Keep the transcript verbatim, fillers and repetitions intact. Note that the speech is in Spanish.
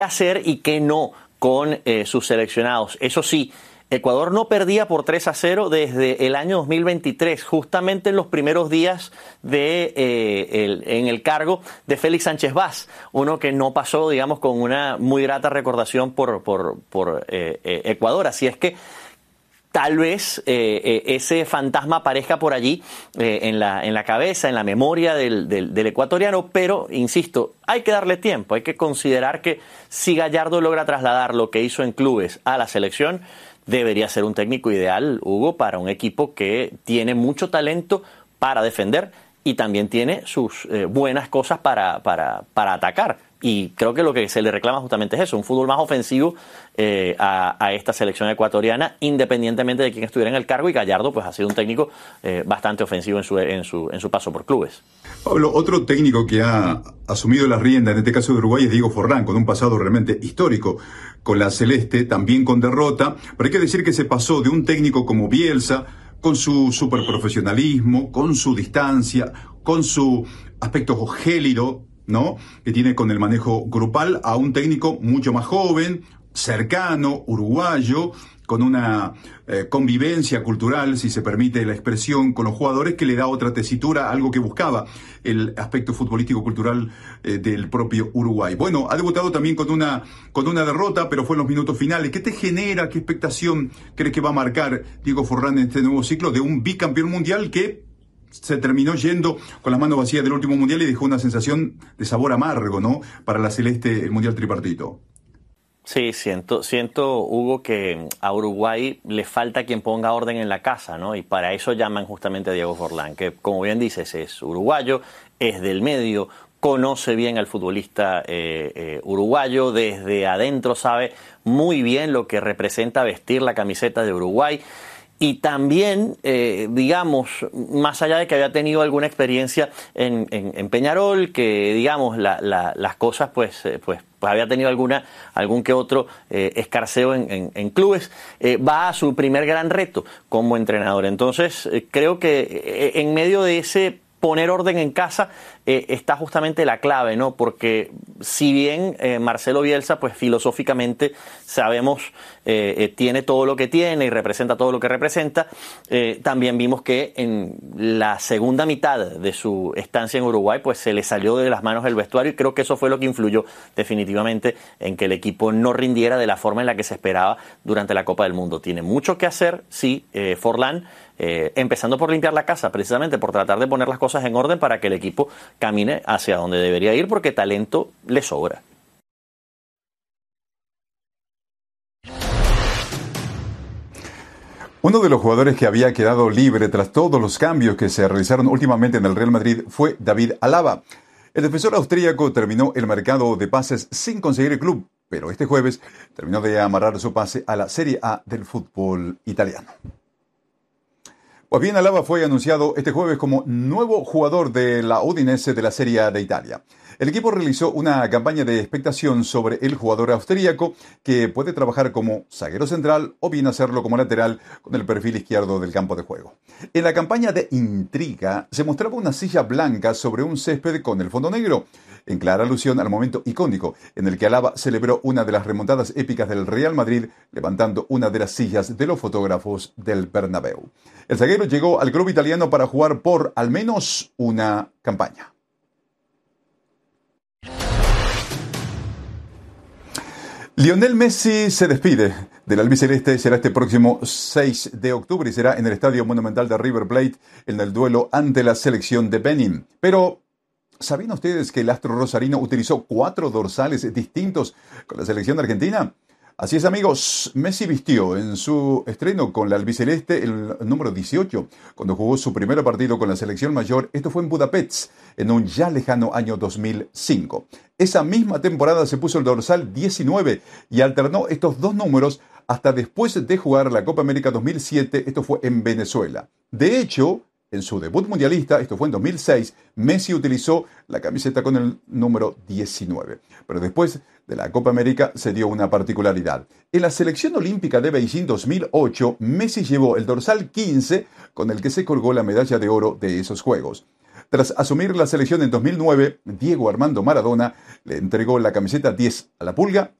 hacer y qué no con eh, sus seleccionados. Eso sí, Ecuador no perdía por tres a cero desde el año dos mil veintitrés, justamente en los primeros días de, eh, el, en el cargo de Félix Sánchez Vaz, uno que no pasó, digamos, con una muy grata recordación por, por, por eh, eh, Ecuador. Así es que tal vez eh, eh, ese fantasma aparezca por allí eh, en, la, en la cabeza, en la memoria del, del, del ecuatoriano, pero, insisto, hay que darle tiempo, hay que considerar que si Gallardo logra trasladar lo que hizo en clubes a la selección, debería ser un técnico ideal, Hugo, para un equipo que tiene mucho talento para defender y también tiene sus eh, buenas cosas para, para, para atacar. Y creo que lo que se le reclama justamente es eso, un fútbol más ofensivo eh, a, a esta selección ecuatoriana, independientemente de quién estuviera en el cargo, y Gallardo pues ha sido un técnico eh, bastante ofensivo en su, en, su, en su paso por clubes. Pablo, otro técnico que ha asumido la rienda, en este caso de Uruguay, es Diego Forlán, con un pasado realmente histórico con la Celeste, también con derrota, pero hay que decir que se pasó de un técnico como Bielsa, con su superprofesionalismo, con su distancia, con su aspecto gélido, ¿no?, que tiene con el manejo grupal, a un técnico mucho más joven, cercano, uruguayo, con una eh, convivencia cultural, si se permite la expresión, con los jugadores, que le da otra tesitura, algo que buscaba el aspecto futbolístico-cultural eh, del propio Uruguay. Bueno, ha debutado también con una, con una derrota, pero fue en los minutos finales. ¿Qué te genera, qué expectación crees que va a marcar Diego Forlán en este nuevo ciclo de un bicampeón mundial que se terminó yendo con las manos vacías del último mundial y dejó una sensación de sabor amargo, ¿no?, para la Celeste, el mundial tripartito? Sí, siento, siento, Hugo, que a Uruguay le falta quien ponga orden en la casa, ¿no? Y para eso llaman justamente a Diego Forlán, que, como bien dices, es uruguayo, es del medio, conoce bien al futbolista eh, eh, uruguayo, desde adentro sabe muy bien lo que representa vestir la camiseta de Uruguay. Y también, eh, digamos, más allá de que había tenido alguna experiencia en, en, en Peñarol, que, digamos, la, la, las cosas, pues, eh, pues, pues había tenido alguna, algún que otro eh, escarceo en, en, en clubes, eh, va a su primer gran reto como entrenador. Entonces, eh, creo que eh, en medio de ese poner orden en casa eh, está justamente la clave, ¿no? Porque si bien eh, Marcelo Bielsa, pues filosóficamente sabemos, eh, eh, tiene todo lo que tiene y representa todo lo que representa, eh, también vimos que en la segunda mitad de su estancia en Uruguay, pues se le salió de las manos el vestuario, y creo que eso fue lo que influyó definitivamente en que el equipo no rindiera de la forma en la que se esperaba durante la Copa del Mundo. Tiene mucho que hacer, sí, eh, Forlán, eh, empezando por limpiar la casa, precisamente por tratar de poner las cosas en orden para que el equipo camine hacia donde debería ir, porque talento le sobra. Uno de los jugadores que había quedado libre tras todos los cambios que se realizaron últimamente en el Real Madrid fue David Alaba. El defensor austríaco terminó el mercado de pases sin conseguir el club, pero este jueves terminó de amarrar su pase a la Serie A del fútbol italiano. Pues bien, Alaba fue anunciado este jueves como nuevo jugador de la Udinese de la Serie A de Italia. El equipo realizó una campaña de expectación sobre el jugador austríaco, que puede trabajar como zaguero central o bien hacerlo como lateral con el perfil izquierdo del campo de juego. En la campaña de intriga se mostraba una silla blanca sobre un césped con el fondo negro, en clara alusión al momento icónico en el que Alaba celebró una de las remontadas épicas del Real Madrid, levantando una de las sillas de los fotógrafos del Bernabéu. El zaguero llegó al club italiano para jugar por al menos una campaña. Lionel Messi se despide del albiceleste. Será este próximo seis de octubre y será en el Estadio Monumental de River Plate en el duelo ante la selección de Benin. Pero ¿sabían ustedes que el astro rosarino utilizó cuatro dorsales distintos con la selección de Argentina? Así es, amigos, Messi vistió en su estreno con la albiceleste el número dieciocho, cuando jugó su primer partido con la selección mayor. Esto fue en Budapest, en un ya lejano año dos mil cinco. Esa misma temporada se puso el dorsal diecinueve y alternó estos dos números hasta después de jugar la Copa América dos mil siete, esto fue en Venezuela. De hecho, en su debut mundialista, esto fue en dos mil seis, Messi utilizó la camiseta con el número diecinueve. Pero después de la Copa América se dio una particularidad. En la selección olímpica de Beijing dos mil ocho, Messi llevó el dorsal quince con el que se colgó la medalla de oro de esos Juegos. Tras asumir la selección en dos mil nueve, Diego Armando Maradona le entregó la camiseta diez a la Pulga